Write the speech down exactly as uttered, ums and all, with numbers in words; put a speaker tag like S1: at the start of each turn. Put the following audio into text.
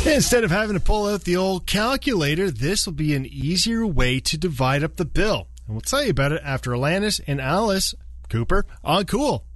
S1: Instead of having to pull out the old calculator, this will be an easier way to divide up the bill. And we'll tell you about it after Alanis and Alice Cooper on Cool.